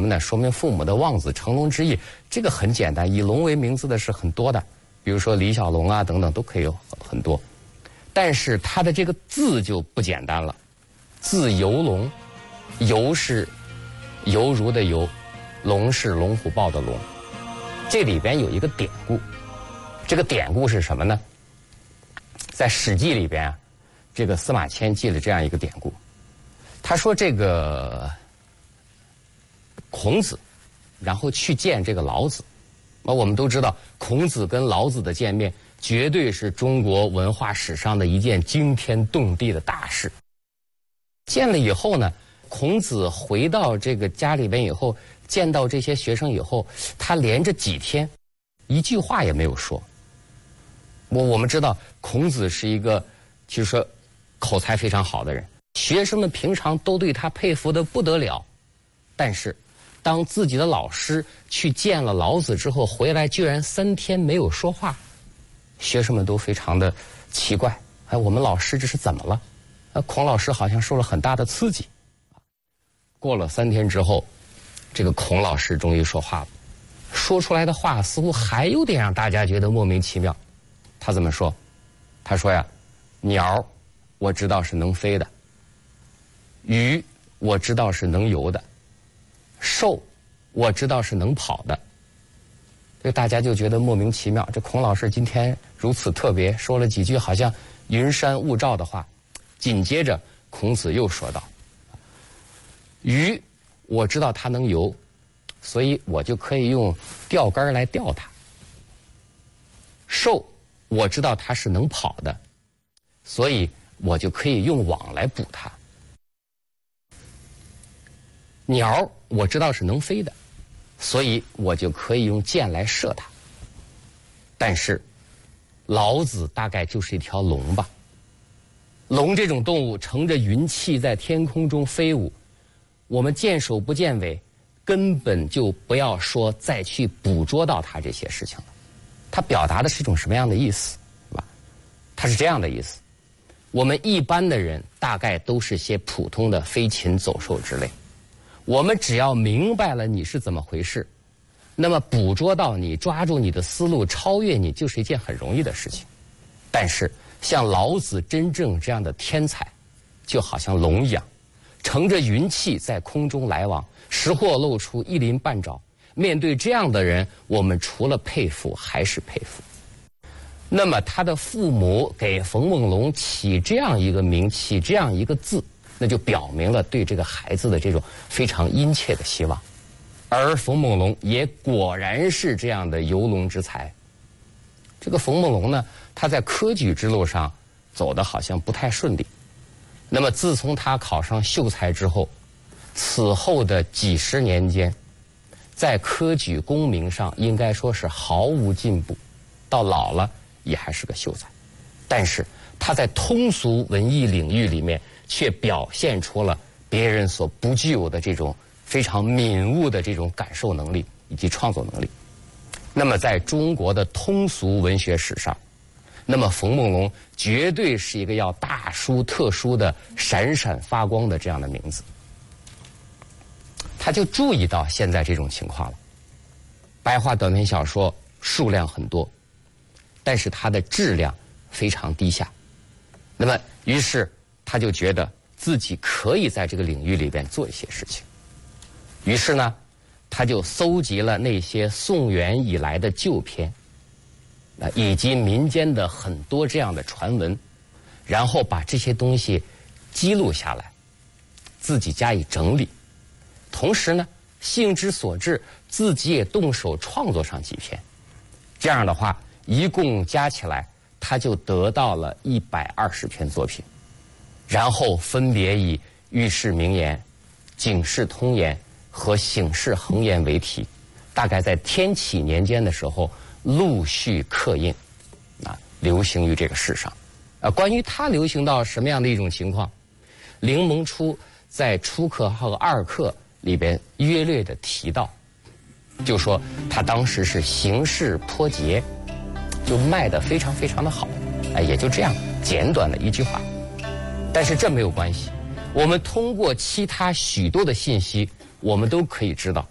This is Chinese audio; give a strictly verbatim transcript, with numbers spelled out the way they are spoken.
么呢？说明父母的望子成龙之意。这个很简单，以龙为名字的是很多的，比如说李小龙啊等等都可以有很多。但是他的这个字就不简单了，字游龙，游是犹如的游，龙是龙虎豹的龙。这里边有一个典故，这个典故是什么呢？在《史记》里边啊，这个司马迁记了这样一个典故，他说这个孔子，然后去见这个老子。那我们都知道，孔子跟老子的见面，绝对是中国文化史上的一件惊天动地的大事。见了以后呢，孔子回到这个家里边以后，见到这些学生以后，他连着几天一句话也没有说。我我们知道，孔子是一个就是说口才非常好的人，学生们平常都对他佩服得不得了。但是当自己的老师去见了老子之后，回来居然三天没有说话，学生们都非常的奇怪。哎，我们老师这是怎么了？呃，孔老师好像受了很大的刺激。过了三天之后，这个孔老师终于说话了，说出来的话似乎还有点让大家觉得莫名其妙。他怎么说？他说呀，鸟我知道是能飞的，鱼我知道是能游的，兽我知道是能跑的。所以大家就觉得莫名其妙，这孔老师今天如此特别，说了几句好像云山雾罩的话。紧接着孔子又说道，鱼我知道它能游，所以我就可以用钓竿来钓它。兽我知道它是能跑的，所以我就可以用网来捕它。鸟我知道是能飞的，所以我就可以用箭来射它。但是老子大概就是一条龙吧。龙这种动物乘着云气在天空中飞舞，我们见首不见尾，根本就不要说再去捕捉到它这些事情了。它表达的是一种什么样的意思，是吧？它是这样的意思：我们一般的人大概都是些普通的飞禽走兽之类，我们只要明白了你是怎么回事，那么捕捉到你，抓住你的思路，超越你，就是一件很容易的事情。但是像老子真正这样的天才，就好像龙一样，乘着云气在空中来往，识货露出，一鳞半爪。面对这样的人，我们除了佩服还是佩服。那么他的父母给冯梦龙起这样一个名，起这样一个字，那就表明了对这个孩子的这种非常殷切的希望。而冯梦龙也果然是这样的游龙之才。这个冯梦龙呢，他在科举之路上走得好像不太顺利。那么自从他考上秀才之后，此后的几十年间，在科举功名上应该说是毫无进步，到老了也还是个秀才。但是他在通俗文艺领域里面却表现出了别人所不具有的这种非常敏悟的这种感受能力以及创作能力。那么在中国的通俗文学史上，那么冯梦龙绝对是一个要大书特书的闪闪发光的这样的名字。他就注意到现在这种情况了，白话短篇小说数量很多，但是它的质量非常低下。那么于是他就觉得自己可以在这个领域里边做一些事情。于是呢，他就搜集了那些宋元以来的旧篇，以及民间的很多这样的传闻，然后把这些东西记录下来，自己加以整理。同时呢，兴之所至，自己也动手创作上几篇。这样的话，一共加起来，他就得到了一百二十篇作品。然后分别以《喻世明言》《警世通言》和《醒世恒言》为题，大概在天启年间的时候陆续刻印，啊，流行于这个世上。啊，关于它流行到什么样的一种情况，凌蒙初在初刻和二刻里边约略的提到，就说他当时是形势颇捷，就卖得非常非常的好。哎，也就这样简短的一句话。但是这没有关系，我们通过其他许多的信息，我们都可以知道，